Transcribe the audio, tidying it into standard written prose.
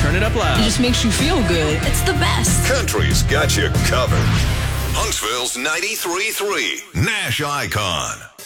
turn it up loud. It just makes you feel good. It's the best. Country's got you covered. Huntsville's 93.3 Nash Icon.